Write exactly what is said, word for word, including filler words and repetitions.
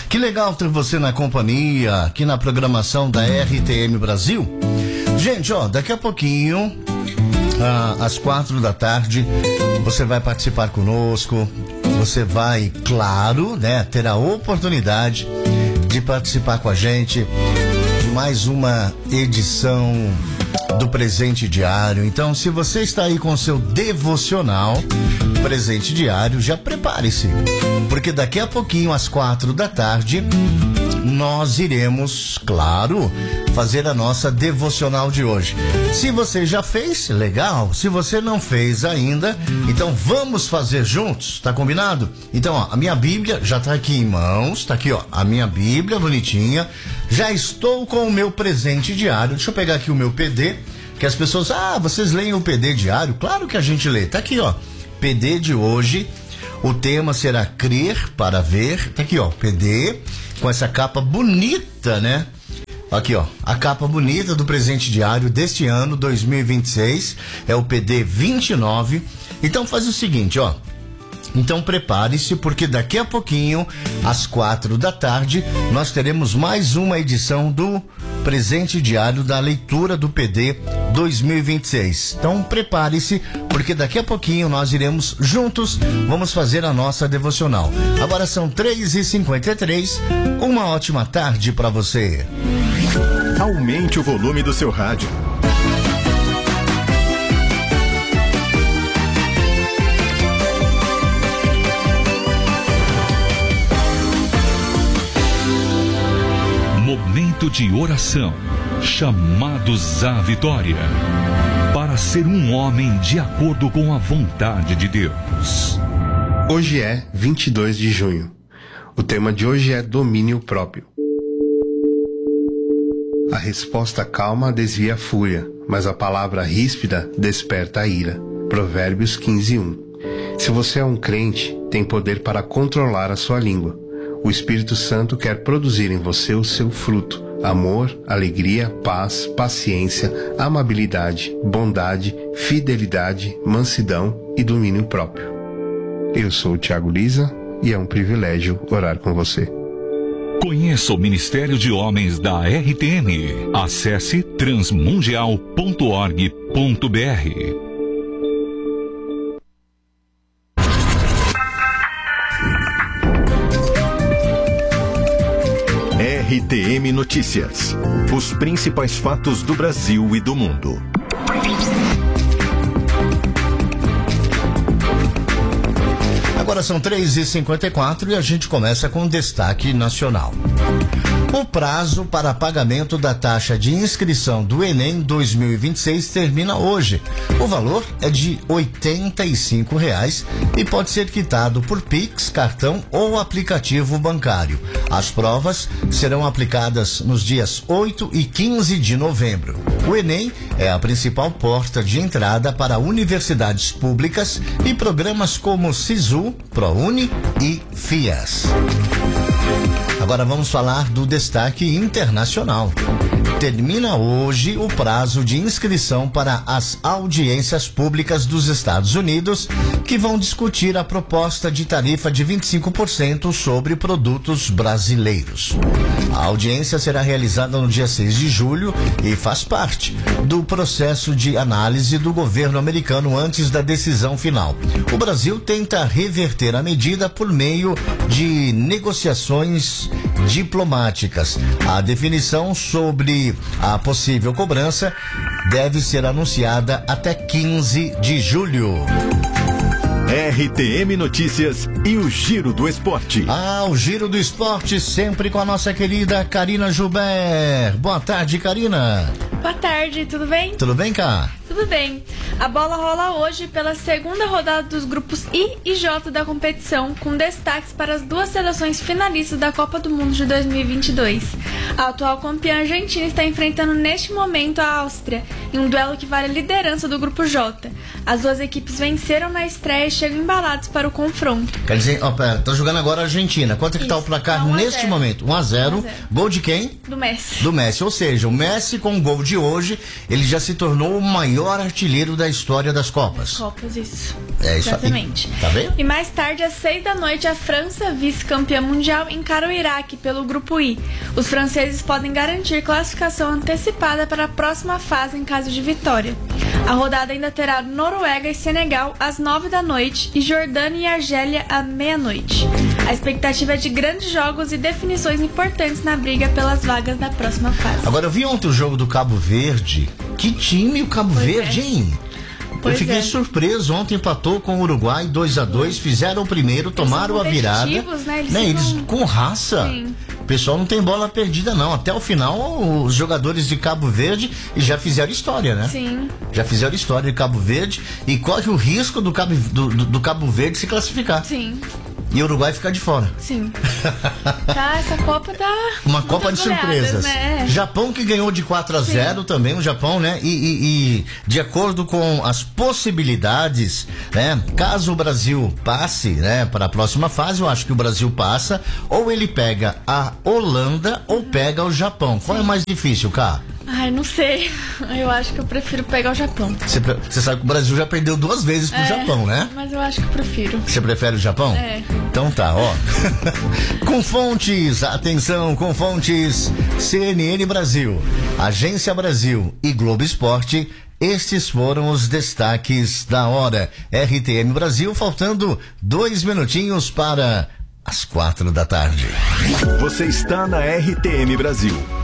Que legal ter você na companhia, aqui na programação da R T M Brasil. Gente, ó, daqui a pouquinho, ah, às quatro da tarde, você vai participar conosco. Você vai, claro, né, ter a oportunidade de participar com a gente de mais uma edição do Presente Diário. Então, se você está aí com o seu devocional Presente Diário, já prepare-se, porque daqui a pouquinho, às quatro da tarde, nós iremos, claro, fazer a nossa devocional de hoje. Se você já fez, legal. Se você não fez ainda, então vamos fazer juntos, tá combinado? Então, ó, a minha Bíblia já tá aqui em mãos, tá aqui, ó, a minha Bíblia bonitinha. Já estou com o meu presente diário. Deixa eu pegar aqui o meu P D, que as pessoas, ah, vocês leem o P D diário? Claro que a gente lê. Tá aqui, ó, P D de hoje. O tema será Crer para Ver. Tá aqui, ó, P D com essa capa bonita, né? Aqui, ó, a capa bonita do Presente Diário deste ano, dois mil e vinte e seis, é o P D vinte e nove. Então faz o seguinte, ó. Então prepare-se, porque daqui a pouquinho, às quatro da tarde, nós teremos mais uma edição do Presente Diário da leitura do P D dois mil e vinte e seis. Então prepare-se, porque daqui a pouquinho nós iremos juntos, vamos fazer a nossa devocional. Agora são três e cinquenta e três, uma ótima tarde para você. Aumente o volume do seu rádio. Momento de oração, chamados à vitória, para ser um homem de acordo com a vontade de Deus. Hoje é vinte e dois de junho. O tema de hoje é domínio próprio. A resposta calma desvia a fúria, mas a palavra ríspida desperta a ira. Provérbios quinze, um. Se você é um crente, tem poder para controlar a sua língua. O Espírito Santo quer produzir em você o seu fruto: amor, alegria, paz, paciência, amabilidade, bondade, fidelidade, mansidão e domínio próprio. Eu sou o Thiago Lisa e é um privilégio orar com você. Conheça o Ministério de Homens da R T M. Acesse transmundial ponto org ponto br. R T M Notícias. Os principais fatos do Brasil e do mundo. Agora são três e cinquenta e quatro e a gente começa com destaque nacional. O prazo para pagamento da taxa de inscrição do Enem dois mil e vinte e seis termina hoje. O valor é de oitenta e cinco reais e pode ser quitado por Pix, cartão ou aplicativo bancário. As provas serão aplicadas nos dias oito e quinze de novembro. O Enem é a principal porta de entrada para universidades públicas e programas como SISU, ProUni e FIES. Agora vamos falar do destaque internacional. Termina hoje o prazo de inscrição para as audiências públicas dos Estados Unidos, que vão discutir a proposta de tarifa de vinte e cinco por cento sobre produtos brasileiros. A audiência será realizada no dia seis de julho e faz parte do processo de análise do governo americano antes da decisão final. O Brasil tenta reverter a medida por meio de negociações diplomáticas. A definição sobre a possível cobrança deve ser anunciada até quinze de julho. R T M Notícias e o Giro do Esporte. Ah, o Giro do Esporte sempre com a nossa querida Karina Joubert. Boa tarde, Karina. Boa tarde, tudo bem? Tudo bem, cá? Tudo bem. A bola rola hoje pela segunda rodada dos grupos I e J da competição, com destaques para as duas seleções finalistas da Copa do Mundo de dois mil e vinte e dois. A atual campeã argentina está enfrentando neste momento a Áustria, em um duelo que vale a liderança do grupo J. As duas equipes venceram na estreia e chegam embalados para o confronto. Quer dizer, ó, pera, tá jogando agora a Argentina. Quanto é que Isso, tá o placar tá neste momento? um a zero. Gol de quem? Do Messi. Do Messi, ou seja, o Messi com o gol de hoje, ele já se tornou o maior maior artilheiro da história das Copas. Copas, isso. É isso Exatamente. aí. Tá vendo? E mais tarde, às seis da noite, a França, vice-campeã mundial, encara o Iraque pelo grupo I. Os franceses podem garantir classificação antecipada para a próxima fase em caso de vitória. A rodada ainda terá Noruega e Senegal às nove da noite e Jordânia e Argélia à meia-noite. A expectativa é de grandes jogos e definições importantes na briga pelas vagas da próxima fase. Agora, eu vi ontem o jogo do Cabo Verde. Que time o Cabo Pois Verde, é. hein? Pois eu fiquei é. surpreso. Ontem empatou com o Uruguai dois a dois, fizeram o primeiro, tomaram a virada. competitivos, né? Eles Né, ficam- eles com raça. Sim. O pessoal não tem bola perdida, não. Até o final, os jogadores de Cabo Verde já fizeram história, né? Sim. Já fizeram história de Cabo Verde e corre o risco do Cabo, do, do- do Cabo Verde se classificar. Sim. E o Uruguai ficar de fora. Sim. Tá, essa Copa tá. Uma muitas Copa de goleadas, surpresas. Né? Japão que ganhou de quatro a zero também, o Japão, né? E, e- e de acordo com as possibilidades, né? Caso o Brasil passe, né, para a próxima fase, eu acho que o Brasil passa, ou ele pega a Holanda ou pega o Japão. Qual é mais difícil, Cá? Ai, não sei. Eu acho que eu prefiro pegar o Japão. Você pre- você sabe que o Brasil já perdeu duas vezes pro É, Japão, né? Mas eu acho que eu prefiro. Você prefere o Japão? É. Então tá, ó. Com fontes, atenção, com fontes C N N Brasil, Agência Brasil e Globo Esporte, estes foram os destaques da hora. R T M Brasil, faltando dois minutinhos para as quatro da tarde. Você está na R T M Brasil.